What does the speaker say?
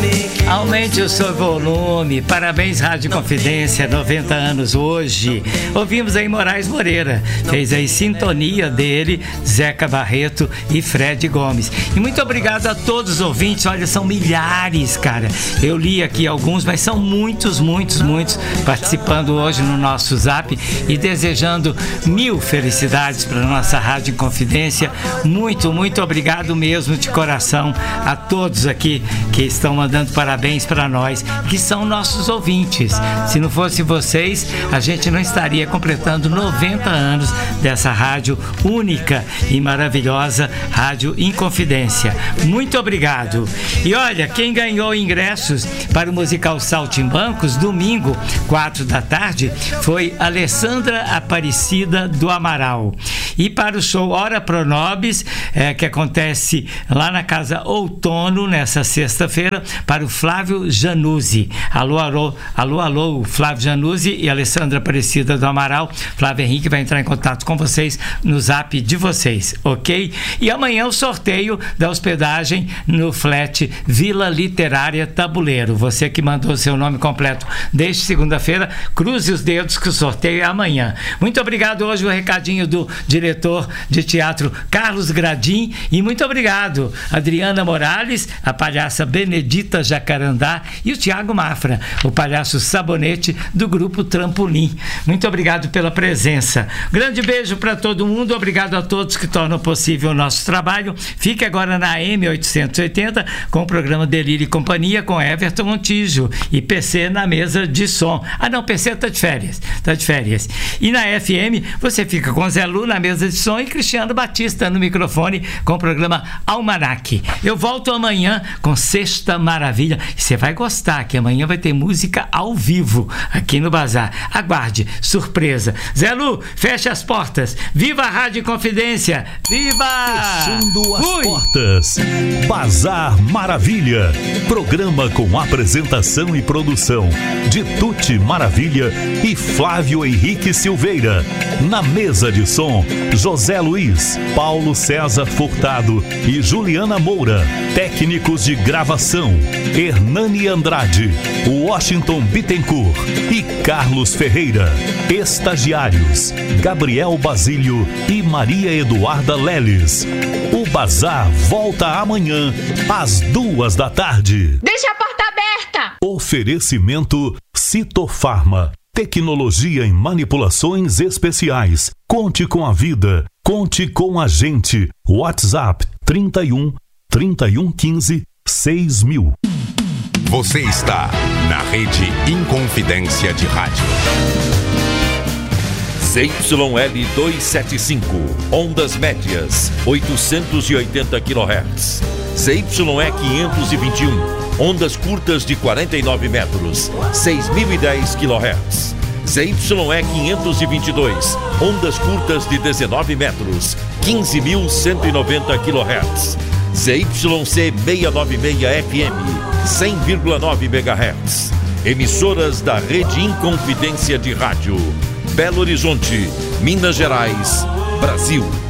Aumente o seu volume. Parabéns, Rádio Confidência, 90 anos hoje. Ouvimos aí Moraes Moreira, fez aí sintonia dele, Zeca Barreto e Fred Gomes. E muito obrigado a todos os ouvintes. Olha, são milhares, cara. Eu li aqui alguns, mas são muitos participando hoje no nosso Zap e desejando mil felicidades para nossa Rádio Confidência. Muito obrigado mesmo de coração a todos aqui que estão mandando parabéns para nós, que são nossos ouvintes. Se não fosse vocês, a gente não estaria completando 90 anos dessa rádio única e maravilhosa, Rádio Inconfidência. Muito obrigado. E olha, quem ganhou ingressos para o musical Saltimbancos, domingo, 4 da tarde, foi Alessandra Aparecida do Amaral. E para o show Hora Pronobis, que acontece lá na Casa Outono, nessa sexta-feira, para o Flávio Januzzi. Alô, Flávio Januzzi e Alessandra Aparecida do Amaral. Flávio Henrique vai entrar em contato com vocês no Zap de vocês, ok? E amanhã o sorteio da hospedagem no flat Vila Literária Tabuleiro. Você que mandou seu nome completo desde segunda-feira, cruze os dedos que o sorteio é amanhã. Muito obrigado. Hoje o recadinho do diretor de teatro Carlos Gradim, e muito obrigado Adriana Morales, a palhaça Benedita Jacarandá, e o Tiago Mafra, o palhaço Sabonete do grupo Trampolim. Muito obrigado pela presença. Grande beijo para todo mundo. Obrigado a todos que tornam possível o nosso trabalho. Fique agora na M880 com o programa Delírio e Companhia com Everton Montijo e PC na mesa de som. Não, PC está de férias. E na FM você fica com Zé Lu na mesa de som e Cristiano Batista no microfone com o programa Almanac. Eu volto amanhã com Sexta Maravilha. Você vai gostar, que amanhã vai ter música ao vivo aqui no Bazar. Aguarde, surpresa. Zé Lu, fecha as portas. Viva a Rádio Confidência! Viva! Fechando as portas. Bazar Maravilha. Programa com apresentação e produção de Tuti Maravilha e Flávio Henrique Silveira. Na mesa de som, José Luiz, Paulo César Furtado e Juliana Moura. Técnicos de gravação, Hernani Andrade, Washington Bittencourt e Carlos Ferreira. Estagiários, Gabriel Basílio e Maria Eduarda Leles. O Bazar volta amanhã às 2 da tarde. Deixa a porta aberta! Oferecimento Citofarma. Tecnologia em manipulações especiais. Conte com a vida. Conte com a gente. WhatsApp 31 15 6000. Você está na Rede Inconfidência de Rádio. ZYL 275, ondas médias, 880 kHz. ZYE 521, ondas curtas de 49 metros, 6.010 kHz. ZYE 522, ondas curtas de 19 metros, 15.190 kHz. ZYC 696 FM, 100,9 MHz. Emissoras da Rede Inconfidência de Rádio. Belo Horizonte, Minas Gerais, Brasil.